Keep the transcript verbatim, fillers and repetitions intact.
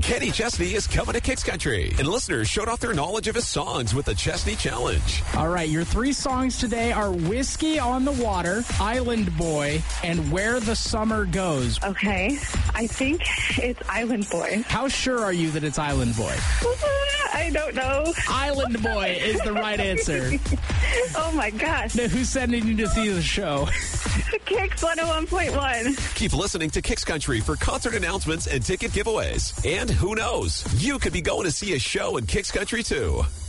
Kenny Chesney is coming to Kicks Country, and listeners showed off their knowledge of his songs with the Chesney Challenge. All right, your three songs today are Whiskey on the Water, Island Boy, and Where the Summer Goes. Okay, I think it's Island Boy. How sure are you that it's Island Boy? I don't know. Island Boy is the right answer. Oh, my gosh. Now, who's sending you to see the show? Kicks one oh one point one. Keep listening to Kicks Country for concert announcements and ticket giveaways. And who knows, you could be going to see a show in Kicks Country, too.